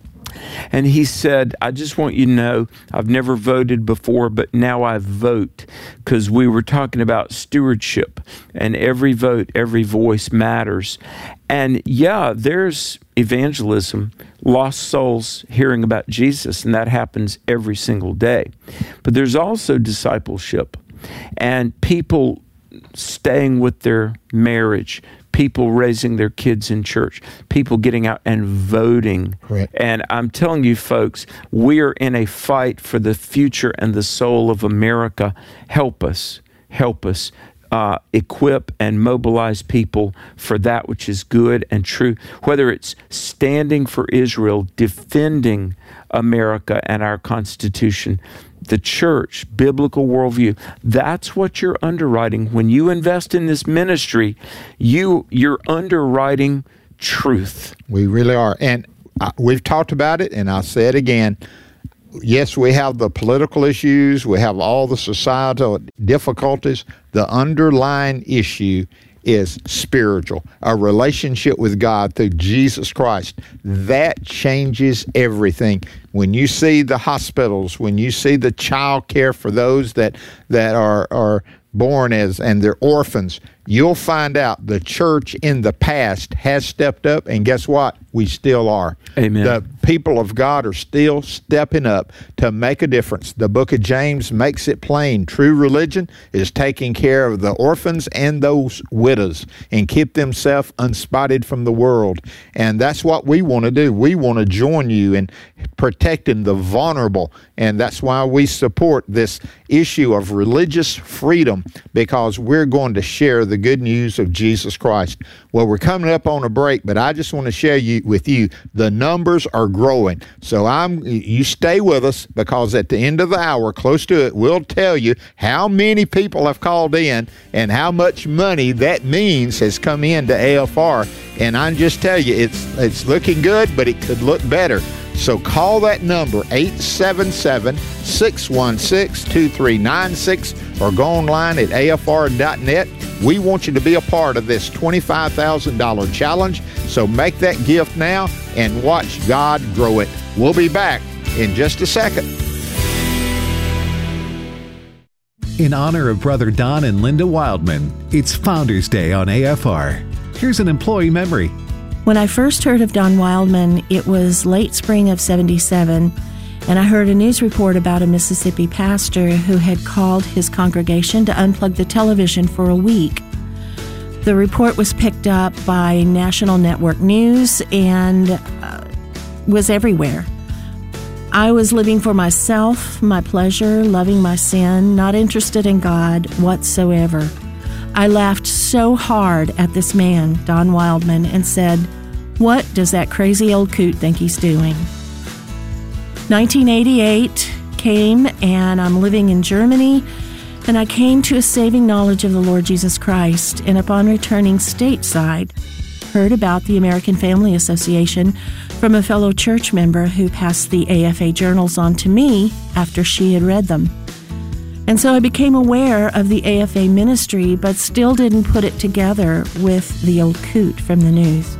And he said, I just want you to know, I've never voted before, but now I vote, because we were talking about stewardship, and every vote, every voice matters. And yeah, there's evangelism, lost souls hearing about Jesus, and that happens every single day. But there's also discipleship and people staying with their marriage, people raising their kids in church, people getting out and voting. Correct. And I'm telling you, folks, we are in a fight for the future and the soul of America. Help us, help us. Uh, equip and mobilize people for that which is good and true, whether it's standing for Israel, defending America and our Constitution, the church, biblical worldview. That's what you're underwriting. When you invest in this ministry, you, you're underwriting truth. We really are. And uh, we've talked about it, and I'll say it again. Yes, we have the political issues, we have all the societal difficulties. The underlying issue is spiritual, a relationship with God through Jesus Christ. That changes everything. When you see the hospitals, when you see the child care for those that, that are, are born as, and they're orphans, you'll find out the church in the past has stepped up, and guess what? We still are. Amen. The people of God are still stepping up to make a difference. The book of James makes it plain. True religion is taking care of the orphans and those widows and keep themselves unspotted from the world. And that's what we want to do. We want to join you in protecting the vulnerable. And that's why we support this issue of religious freedom, because we're going to share the good news of Jesus Christ. Well, we're coming up on a break, but I just want to share you with you the numbers are growing. So I'm you stay with us, because at the end of the hour, close to it, we'll tell you how many people have called in and how much money that means has come into A F R. And I just tell you, it's it's looking good, but it could look better. So call that number, eight seven seven, six one six, two three nine six, or go online at A F R dot net. We want you to be a part of this twenty-five thousand dollars challenge. So make that gift now and watch God grow it. We'll be back in just a second. In honor of Brother Don and Linda Wildman, it's Founders Day on A F R. Here's an employee memory. When I first heard of Don Wildman, it was late spring of seventy-seven, and I heard a news report about a Mississippi pastor who had called his congregation to unplug the television for a week. The report was picked up by National Network News and uh, was everywhere. I was living for myself, my pleasure, loving my sin, not interested in God whatsoever. I laughed so hard at this man, Don Wildman, and said, "What does that crazy old coot think he's doing?" nineteen eighty-eight came, and I'm living in Germany, and I came to a saving knowledge of the Lord Jesus Christ, and upon returning stateside, heard about the American Family Association from a fellow church member who passed the A F A journals on to me after she had read them. And so I became aware of the A F A ministry, but still didn't put it together with the old coot from the news.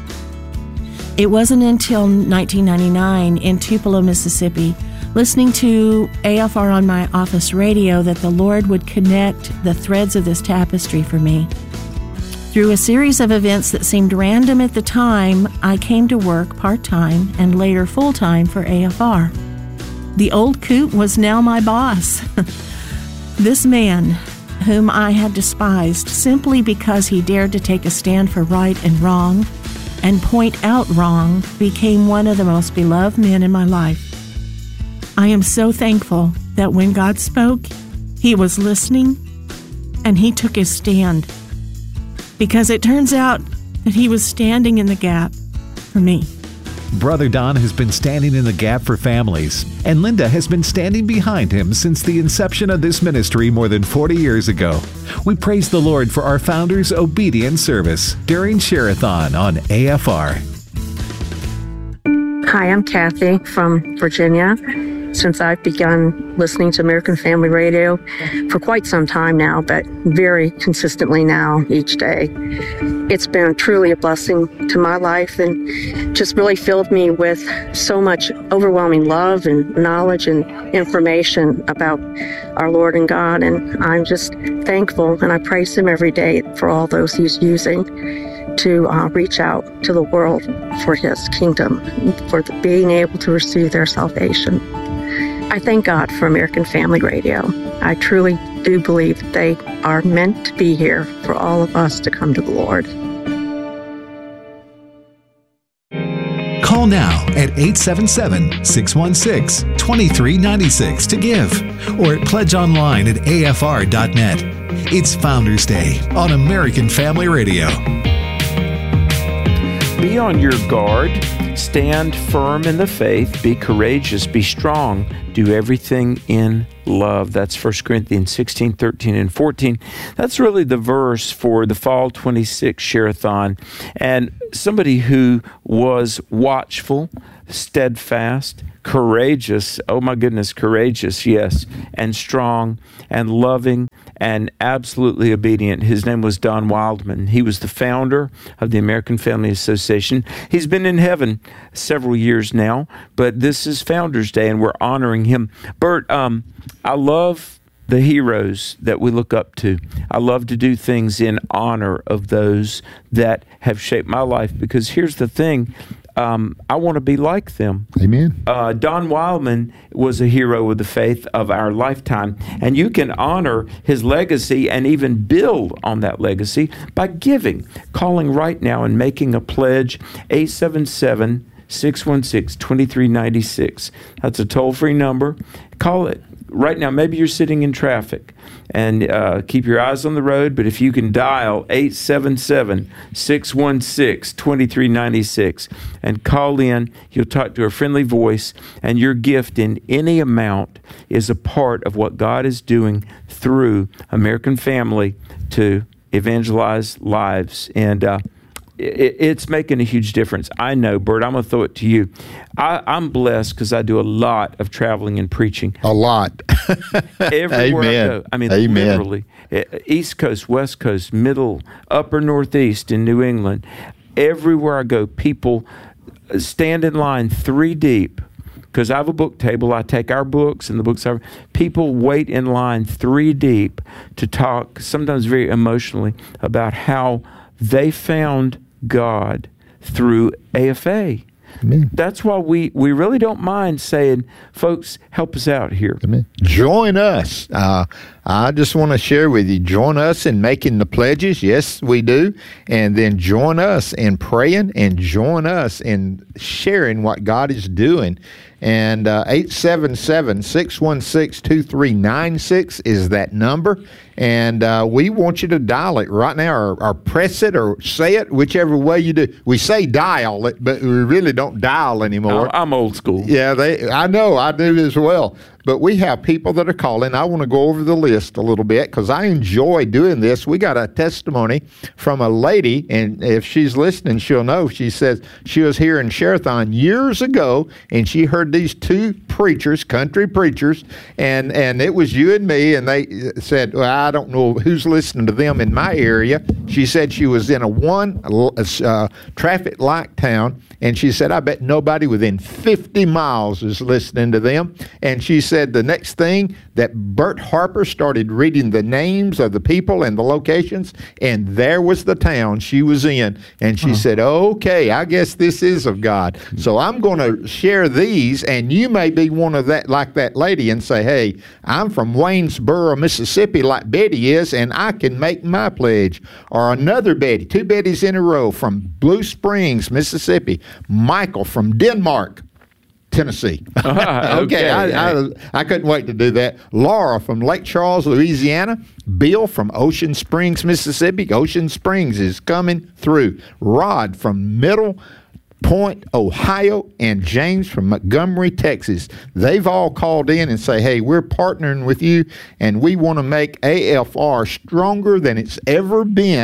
It wasn't until nineteen ninety-nine in Tupelo, Mississippi, listening to A F R on my office radio, that the Lord would connect the threads of this tapestry for me. Through a series of events that seemed random at the time, I came to work part-time and later full-time for A F R. The old coot was now my boss. This man, whom I had despised simply because he dared to take a stand for right and wrong and point out wrong, became one of the most beloved men in my life. I am so thankful that when God spoke, he was listening and he took his stand, because it turns out that he was standing in the gap for me. Brother Don has been standing in the gap for families, and Linda has been standing behind him since the inception of this ministry more than forty years ago. We praise the Lord for our founders' obedient service during Share-a-thon on A F R. Hi, I'm Kathy from Virginia, since I've begun listening to American Family Radio for quite some time now, but very consistently now each day. It's been truly a blessing to my life and just really filled me with so much overwhelming love and knowledge and information about our Lord and God. And I'm just thankful, and I praise Him every day for all those He's using to uh, reach out to the world for His kingdom, for the, being able to receive their salvation. I thank God for American Family Radio. I truly do believe that they are meant to be here for all of us to come to the Lord. Call now at eight seven seven, six one six, two three nine six to give, or at pledge online at A F R dot net. It's Founders Day on American Family Radio. Be on your guard. Stand firm in the faith. Be courageous. Be strong. Do everything in love. That's First Corinthians sixteen, thirteen, and fourteen. That's really the verse for the Fall twenty-six Share-a-thon. And somebody who was watchful, steadfast, courageous, oh my goodness, courageous, yes, and strong and loving and absolutely obedient. His name was Don Wildman. He was the founder of the American Family Association. He's been in heaven several years now, but this is Founders Day, and we're honoring him. Bert, um, I love the heroes that we look up to. I love to do things in honor of those that have shaped my life, because here's the thing. Um, I want to be like them. Amen. Uh, Don Wildman was a hero of the faith of our lifetime, and you can honor his legacy and even build on that legacy by giving, calling right now and making a pledge, eight seven seven, six one six, two three nine six. That's a toll-free number. Call it. Right now, maybe you're sitting in traffic, and uh, keep your eyes on the road, but if you can dial eight seven seven, six one six, two three nine six and call in, you'll talk to a friendly voice, and your gift in any amount is a part of what God is doing through American Family to evangelize lives. And uh, it, it's making a huge difference. I know, Bert, I'm going to throw it to you. I, I'm blessed because I do a lot of traveling and preaching. A lot. Everywhere Amen. I go. I mean, Amen. literally. East Coast, West Coast, Middle, Upper Northeast in New England. Everywhere I go, people stand in line three deep. Because I have a book table, I take our books and the books. I, people wait in line three deep to talk, sometimes very emotionally, about how they found God through A F A. Amen. That's why we, we really don't mind saying, folks, help us out here. Amen. Join us. Uh, I just want to share with you, join us in making the pledges. Yes, we do. And then join us in praying, and join us in sharing what God is doing. And uh, eight seven seven, six one six, two three nine six is that number. And uh, we want you to dial it right now, or, or press it, or say it, whichever way you do. We say dial it, but we really don't dial anymore. I'm old school. Yeah, they. I know, I do as well. But we have people that are calling. I want to go over the list a little bit because I enjoy doing this. We got a testimony from a lady, and if she's listening, she'll know. She says she was here in Share-a-thon years ago, and she heard these two preachers, country preachers, and, and it was you and me, and they said, well, I don't know who's listening to them in my area. She said she was in a one uh, traffic light town, and she said, I bet nobody within fifty miles is listening to them. And she said the next thing that Bert Harper started reading the names of the people and the locations, and there was the town she was in. And she uh-huh. said, okay, I guess this is of God. So I'm going to share these, and you may be one of that, like that lady, and say, hey, I'm from Waynesboro, Mississippi, like Betty is, and I can make my pledge. Or another Betty, two Bettys in a row from Blue Springs, Mississippi. Michael from Denmark, Tennessee. Uh, okay, okay I, I, I couldn't wait to do that. Laura from Lake Charles, Louisiana. Bill from Ocean Springs, Mississippi. Ocean Springs is coming through. Rod from Middle Point, Ohio, and James from Montgomery, Texas. They've all called in and say, hey, we're partnering with you, and we want to make A F R stronger than it's ever been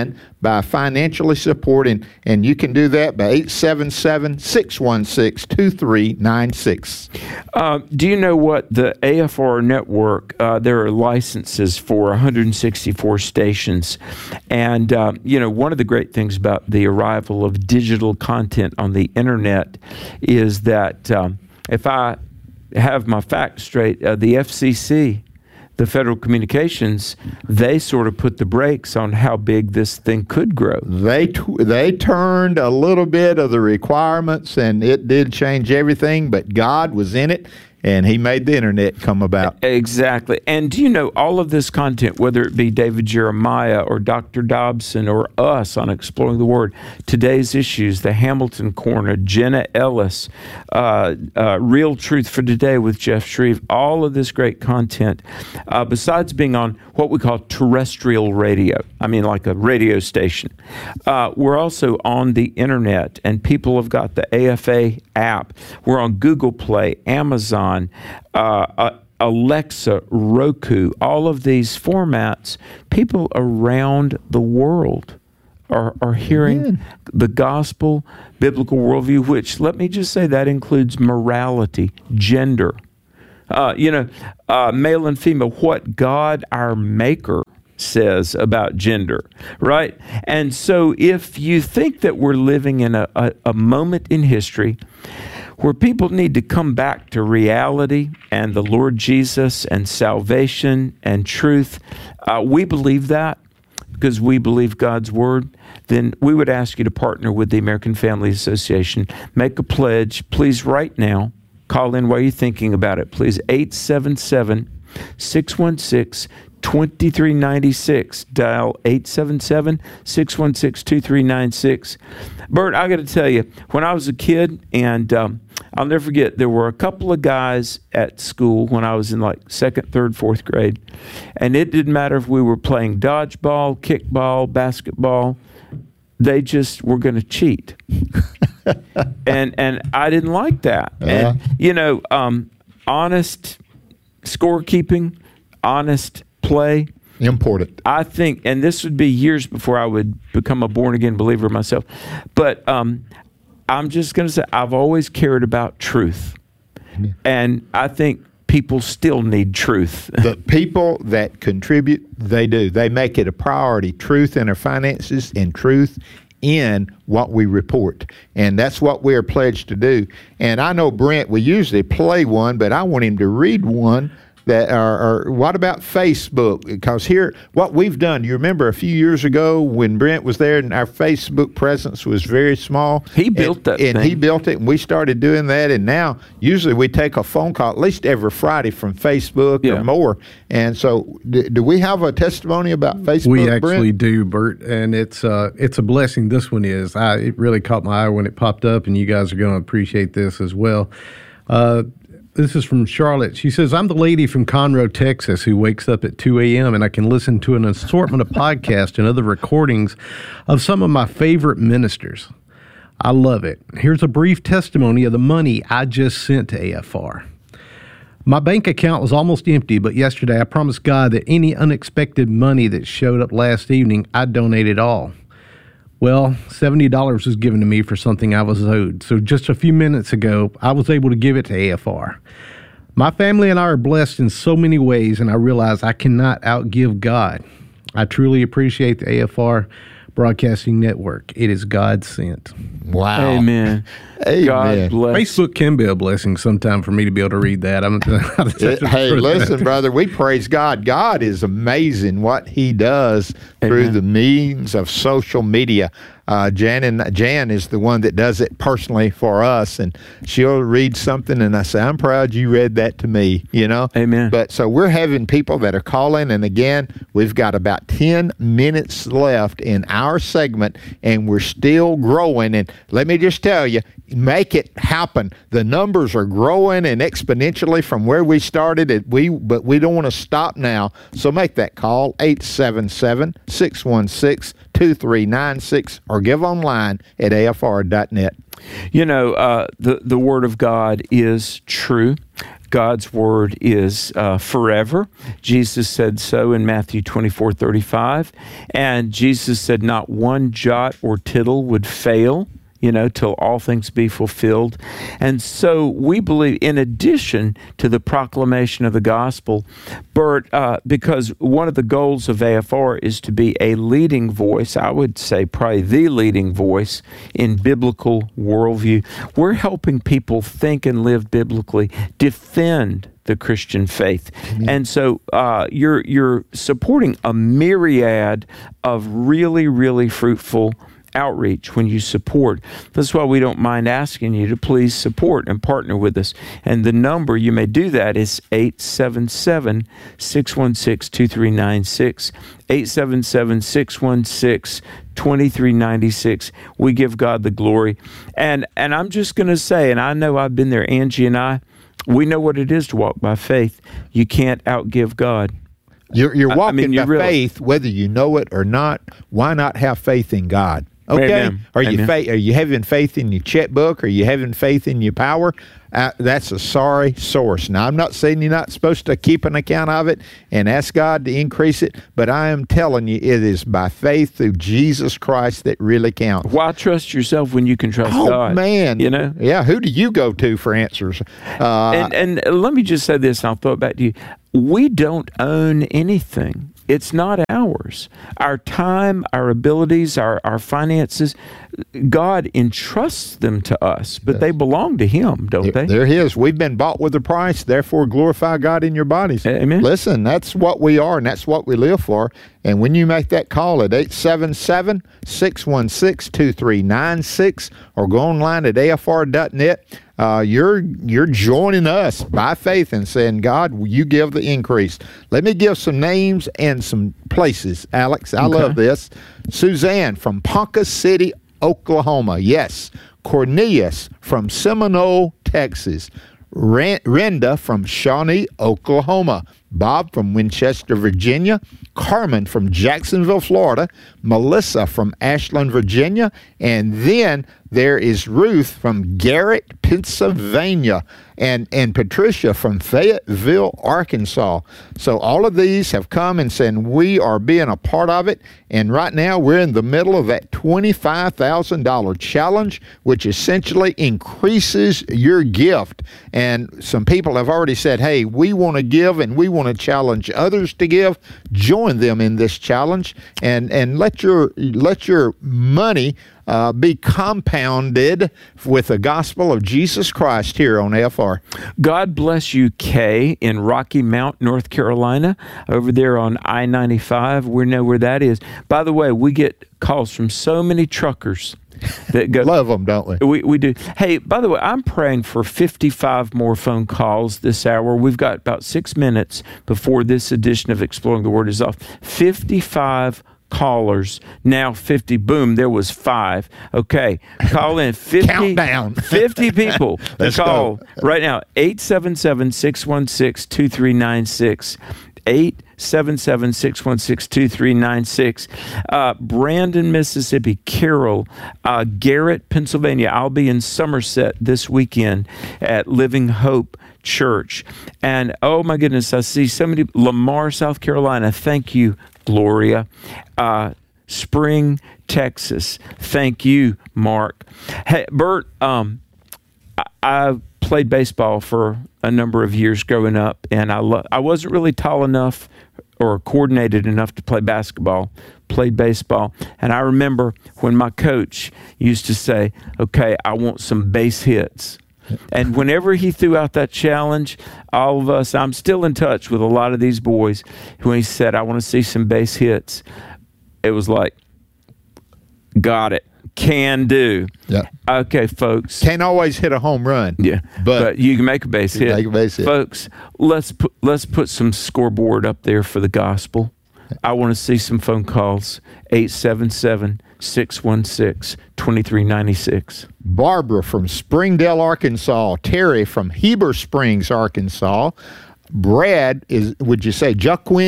by financially supporting, and you can do that by eight seven seven, six one six, two three nine six. Uh, do you know what the A F R network, uh, there are licenses for one hundred sixty-four stations. And, uh, you know, one of the great things about the arrival of digital content on the internet is that um, if I have my facts straight, uh, the F C C, the Federal Communications, they sort of put the brakes on how big this thing could grow. They t- they turned a little bit of the requirements, and it did change everything, but God was in it, and he made the internet come about. Exactly. And do you know, all of this content, whether it be David Jeremiah or Doctor Dobson or us on Exploring the Word, Today's Issues, the Hamilton Corner, Jenna Ellis, uh, uh, Real Truth for Today with Jeff Shreve, all of this great content, uh, besides being on what we call terrestrial radio, I mean like a radio station, uh, we're also on the internet, and people have got the A F A app. We're on Google Play, Amazon, Uh, uh, Alexa, Roku, all of these formats. People around the world are, are hearing Amen. The gospel, biblical worldview, which, let me just say, that includes morality, gender, uh, you know, uh, male and female, what God, our Maker, says about gender, right? And so if you think that we're living in a, a, a moment in history where people need to come back to reality and the Lord Jesus and salvation and truth, uh, we believe that because we believe God's Word, then we would ask you to partner with the American Family Association. Make a pledge. Please, right now, call in while you're thinking about it. Please, eight seven seven, six one six, two three nine six. Dial eight seven seven, six one six, two three nine six. Bert, I got to tell you, when I was a kid, and um, I'll never forget, there were a couple of guys at school when I was in like second, third, fourth grade, and it didn't matter if we were playing dodgeball, kickball, basketball. They just were going to cheat. and and I didn't like that. Uh-huh. And, you know, um, honest scorekeeping, honest play. Important. I think, and this would be years before I would become a born-again believer myself, but um, I'm just going to say I've always cared about truth. Yeah. And I think people still need truth. The people that contribute, they do. They make it a priority. Truth in their finances and truth in what we report. And that's what we're pledged to do. And I know Brent, we usually play one, but I want him to read one. That are, are, what about Facebook? Because here, what we've done, you remember a few years ago when Brent was there and our Facebook presence was very small? He built and, that And thing. he built it, and we started doing that. And now, usually we take a phone call at least every Friday from Facebook yeah. or more. And so, do, do we have a testimony about Facebook, We actually Brent? do, Bert, and it's, uh, it's a blessing. This one is. I, it really caught my eye when it popped up, and you guys are going to appreciate this as well. Uh, This is from Charlotte. She says, I'm the lady from Conroe, Texas, who wakes up at two a.m. and I can listen to an assortment of podcasts and other recordings of some of my favorite ministers. I love it. Here's a brief testimony of the money I just sent to A F R. My bank account was almost empty, but yesterday I promised God that any unexpected money that showed up last evening, I'd donate it all. Well, seventy dollars was given to me for something I was owed. So just a few minutes ago, I was able to give it to A F R. My family and I are blessed in so many ways, and I realize I cannot outgive God. I truly appreciate the A F R Broadcasting Network. It is God sent. Wow. Amen. Amen. God bless. Facebook can be a blessing sometime for me to be able to read that. I'm, it, hey, listen, brother, we praise God. God is amazing what he does Amen. Through the means of social media. Uh, Jan and Jan is the one that does it personally for us, and she'll read something, and I say, "I'm proud you read that to me." You know, Amen. But so we're having people that are calling, and again, we've got about ten minutes left in our segment, and we're still growing. And let me just tell you, make it happen. The numbers are growing and exponentially from where we started. It we but we don't want to stop now. So make that call eight seven seven, six one six, two three nine six or give online at A F R dot net. You know, uh, the, the Word of God is true. God's word is uh, forever. Jesus said so in Matthew twenty-four thirty-five. And Jesus said not one jot or tittle would fail, you know, till all things be fulfilled. And so we believe, in addition to the proclamation of the gospel, Bert, uh, because one of the goals of A F R is to be a leading voice, I would say probably the leading voice in biblical worldview. We're helping people think and live biblically, defend the Christian faith. Amen. And so uh, you're you're supporting a myriad of really, really fruitful outreach when you support. That's why we don't mind asking you to please support and partner with us. And the number you may do that is eight seven seven, six one six, two three nine six, eight seven seven, six one six, two three nine six. We give God the glory. And and I'm just going to say, and I know I've been there, Angie and I, we know what it is to walk by faith. You can't outgive God. You're, you're walking I mean, by really, faith, whether you know it or not. Why not have faith in God? Okay, Amen. are you Amen. fa- are you having faith in your checkbook? Are you having faith in your power? Uh, that's a sorry source. Now, I'm not saying you're not supposed to keep an account of it and ask God to increase it, but I am telling you, it is by faith through Jesus Christ that really counts. Why trust yourself when you can trust oh, God? Oh man, you know, yeah. Who do you go to for answers? Uh, and, and let me just say this, and I'll throw it back to you. We don't own anything. It's not ours. Our time, our abilities, our, our finances, God entrusts them to us, but yes. they belong to Him, don't they're, they? They're His. We've been bought with a price, therefore glorify God in your bodies. Amen. Listen, that's what we are, and that's what we live for. And when you make that call at eight seven seven, six one six, two three nine six or go online at A F R dot net, uh, you're you're joining us by faith and saying, God, you give the increase. Let me give some names and some places, Alex. I okay. love this. Suzanne from Ponca City, Oklahoma. Yes. Cornelius from Seminole, Texas. Renda from Shawnee, Oklahoma. Bob from Winchester, Virginia. Carmen from Jacksonville, Florida. Melissa from Ashland, Virginia. And then there is Ruth from Garrett, Pennsylvania. And, and Patricia from Fayetteville, Arkansas. So all of these have come and said, we are being a part of it. And right now we're in the middle of that twenty-five thousand dollars challenge, which essentially increases your gift. And some people have already said, hey, we want to give and we want to challenge others to give. Join them in this challenge and, and let your let your money Uh, be compounded with the gospel of Jesus Christ here on A F R. God bless you, Kay, in Rocky Mount, North Carolina, over there on I ninety-five. We know where that is. By the way, we get calls from so many truckers that go. Love them, don't we? We we do. Hey, by the way, I'm praying for fifty-five more phone calls this hour. We've got about six minutes before this edition of Exploring the Word is off. fifty-five callers, now fifty. Boom, there was five. Okay, call in fifty. Countdown. fifty people. Let's call go. right now. eight seven seven, six one six, two three nine six. eight seven seven, six one six, two three nine six. Uh, Brandon, Mississippi. Carol. Uh, Garrett, Pennsylvania. I'll be in Somerset this weekend at Living Hope Church. And oh my goodness, I see so many. Lamar, South Carolina. Thank you, Gloria. Uh, Spring, Texas. Thank you, Mark. Hey, Bert, um, I, I played baseball for a number of years growing up, and I lo- I wasn't really tall enough or coordinated enough to play basketball. Played baseball. And I remember when my coach used to say, okay, I want some base hits. And whenever he threw out that challenge, all of us, I'm still in touch with a lot of these boys, when he said, I want to see some base hits, it was like, got it, can do. Yeah. Okay, folks. Can't always hit a home run. Yeah, but, but you can make a base hit. Make a base hit. Folks, let's put, let's put some scoreboard up there for the gospel. I want to see some phone calls. eight seven seven, six one six, two three nine six. Barbara from Springdale, Arkansas. Terry from Heber Springs, Arkansas. Brad is, would you say Juquin?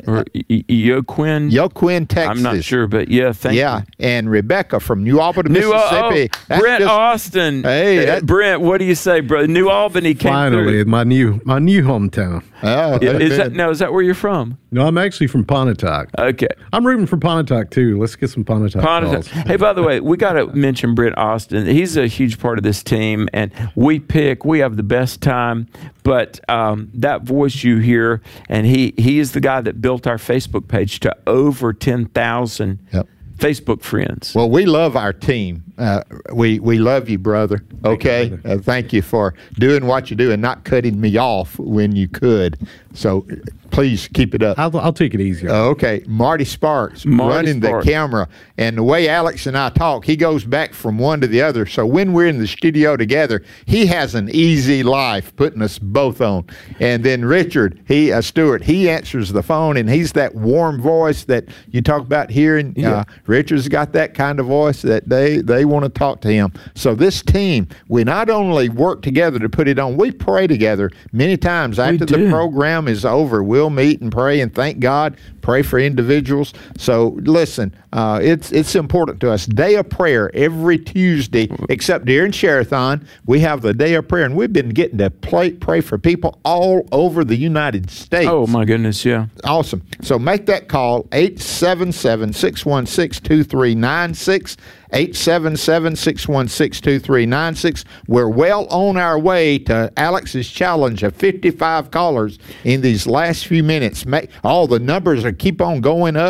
Or y- Yoquin? Yoquin, Texas. I'm not sure, but yeah, thank yeah. you. Yeah, and Rebecca from New Albany, New, Mississippi. Oh, Brent just, Austin. Hey, uh, Brent, what do you say, bro? New Albany came Finally, through. my new my new hometown. Oh, yeah, is that no? Is that where you're from? No, I'm actually from Pontotoc. Okay, I'm rooting for Pontotoc too. Let's get some Pontotoc. Pontotoc. Hey, by the way, we got to mention Brent Austin. He's a huge part of this team, and we pick. We have the best time. But um, that voice you hear, and he he is the guy that built our Facebook page to over ten thousand yep. Facebook friends. Well, we love our team. Uh, we we love you, brother. Okay, thank you, brother. Uh, thank you for doing what you do and not cutting me off when you could. So please keep it up. I'll, I'll take it easy. Uh, okay, Marty Sparks Marty running Sparks. the camera, and the way Alex and I talk, he goes back from one to the other. So when we're in the studio together, he has an easy life putting us both on. And then Richard, he uh, Stewart, he answers the phone, and he's that warm voice that you talk about hearing. Yeah. Uh, Richard's got that kind of voice that they they want to talk to him. So this team, we not only work together to put it on, we pray together many times after the program is over. We'll meet and pray and thank God, pray for individuals. So listen, uh, it's it's important to us. Day of prayer every Tuesday, except during Share-a-thon, we have the day of prayer, and we've been getting to play, pray for people all over the United States. Oh, my goodness, yeah. Awesome. So make that call, eight seven seven, six one six, two three nine six, eight seven seven, six one six, two three nine six. We're well on our way to Alex's challenge of fifty-five callers in these last few minutes. Make, all the numbers are keep on going up.